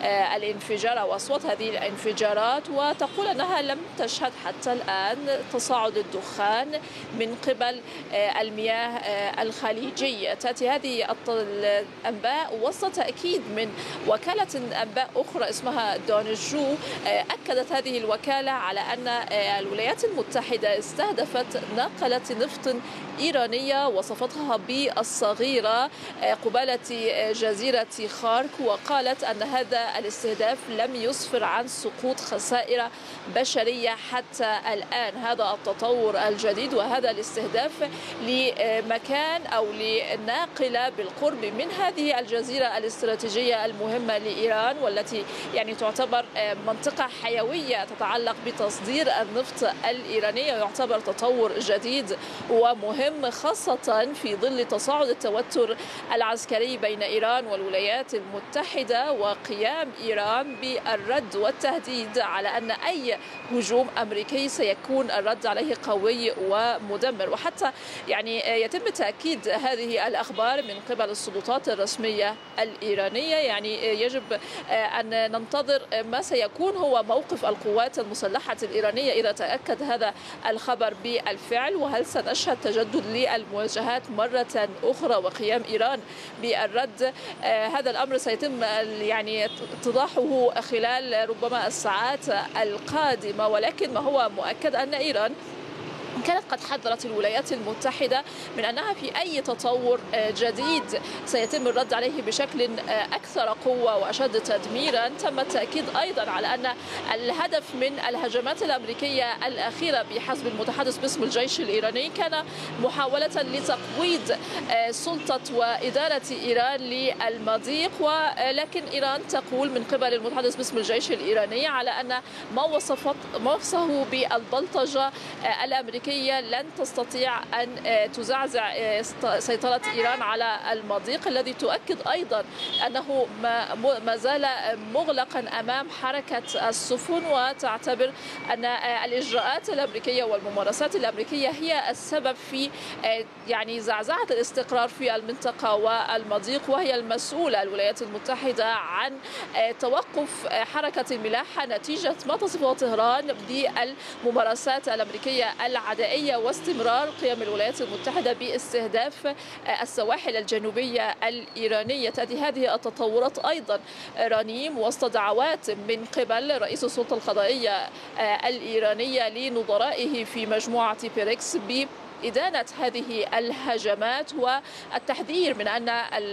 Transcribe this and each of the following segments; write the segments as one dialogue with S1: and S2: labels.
S1: الانفجار أو أصوات هذه الانفجارات، وتقول أنها لم تشهد حتى الآن تصاعد الدخان من قبل المياه الخليجية. تأتي هذه الأنباء وسط تأكيد من وكالة أنباء أخرى اسمها دونجو. أكدت هذه الوكالة على أن الولايات المتحدة استهدفت ناقلة نفط إيرانية وصفتها بالصغيرة قبالة جزيرة خارك، وقالت أن هذا الاستهداف لم يسفر عن سقوط خسائر بشرية حتى الآن. هذا التطور الجديد وهذا الاستهداف لمكان أو لناقلة بالقرب من هذه الجزيرة الاستراتيجية المهمة لإيران، والتي يعني تعتبر منطقة حيوية تتعلق بتصدير النفط الإيراني، يعتبر تطور جديد ومهم خاصة في ظل تصاعد التوتر العسكري بين إيران والولايات المتحدة، وقيام إيران بالرد والتهديد على أن أي هجوم أمريكي سيكون الرد عليه قوي ومدمر. وحتى يعني يتم تأكيد هذه الأخبار من قبل السلطات الرسمية الإيرانية. يعني يجب أن ننتظر ما سيكون هو موقف القوات المسلحة الإيرانية إذا تأكد هذا الخبر بالفعل، وهل سنشهد تجدد للمواجهات مرة أخرى وقيام إيران بالرد. هذا الأمر سيتم يعني اتضاحه خلال ربما الساعات القادمة، ولكن ما هو مؤكد أن إيران كانت قد حذرت الولايات المتحدة من أنها في أي تطور جديد سيتم الرد عليه بشكل أكثر قوة وأشد تدميرا. تم التأكيد أيضا على أن الهدف من الهجمات الأمريكية الأخيرة بحسب المتحدث باسم الجيش الإيراني كان محاولة لتقويض سلطة وإدارة إيران للمضيق، ولكن إيران تقول من قبل المتحدث باسم الجيش الإيراني على أن ما وصفه بالبلطجة الأمريكية لن تستطيع أن تزعزع سيطرة إيران على المضيق، الذي تؤكد أيضا أنه ما زال مغلقا أمام حركة السفن، وتعتبر أن الإجراءات الأمريكية والممارسات الأمريكية هي السبب في يعني زعزعة الاستقرار في المنطقة والمضيق، وهي المسؤولة الولايات المتحدة عن توقف حركة الملاحة نتيجة ما تصفه طهران بالممارسات الأمريكية العدائية واستمرار قيام الولايات المتحدة باستهداف السواحل الجنوبية الإيرانية. تأتي هذه التطورات أيضا رنيم وسط دعوات من قبل رئيس السلطة القضائية الإيرانية لنظرائه في مجموعة بريكس إدانة هذه الهجمات والتحذير من أن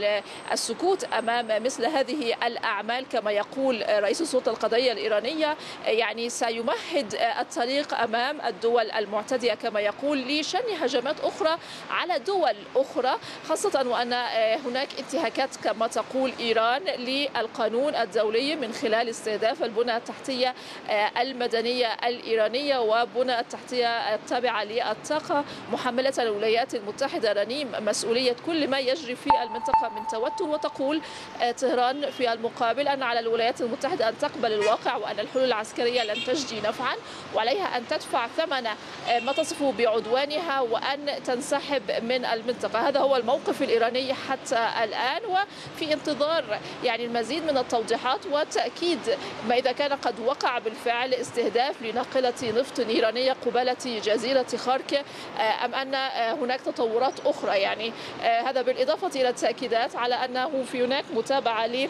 S1: السكوت أمام مثل هذه الأعمال كما يقول رئيس السلطة القضائية الإيرانية يعني سيمهد الطريق أمام الدول المعتدية كما يقول لشن هجمات أخرى على دول أخرى، خاصة وأن هناك انتهاكات كما تقول إيران للقانون الدولي من خلال استهداف البنى التحتية المدنية الإيرانية وبنى التحتية التابعة للطاقة، محملة الولايات المتحدة رنيم مسؤولية كل ما يجري في المنطقة من توتر. وتقول طهران في المقابل أن على الولايات المتحدة أن تقبل الواقع وأن الحلول العسكرية لن تجدي نفعا، وعليها أن تدفع ثمن ما تصفه بعدوانها وأن تنسحب من المنطقة. هذا هو الموقف الإيراني حتى الآن، وفي انتظار يعني المزيد من التوضيحات وتأكيد ما إذا كان قد وقع بالفعل استهداف لناقلة نفط إيرانية قبالة جزيرة خارك أم أن هناك تطورات أخرى. يعني هذا بالإضافة إلى التأكيدات على أنه في هناك متابعة ل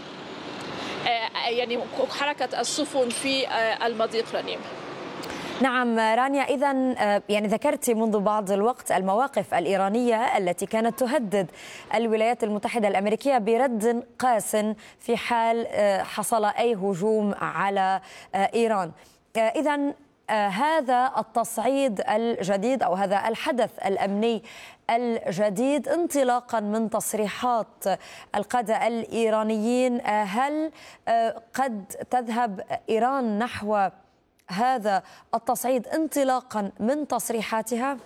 S1: يعني حركة السفن في المضيق رنيم.
S2: نعم رانيا، إذن يعني ذكرت منذ بعض الوقت المواقف الإيرانية التي كانت تهدد الولايات المتحدة الأمريكية برد قاس في حال حصل أي هجوم على إيران. إذن هذا التصعيد الجديد أو هذا الحدث الأمني الجديد انطلاقا من تصريحات القادة الإيرانيين، هل قد تذهب إيران نحو هذا التصعيد انطلاقا من تصريحاتها؟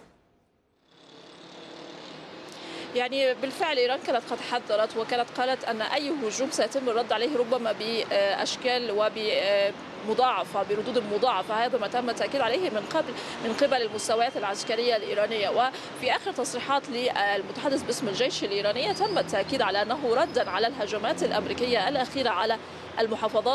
S1: يعني بالفعل إيران كانت قد حذرت وكانت قالت أن أي هجوم سيتم الرد عليه ربما بأشكال مضاعفة بردود مضاعفة. هذا ما تم التأكيد عليه من قبل المستويات العسكرية الإيرانية. وفي آخر تصريحات للمتحدث باسم الجيش الإيراني تم التأكيد على أنه ردا على الهجمات الأمريكية الأخيرة على المحافظات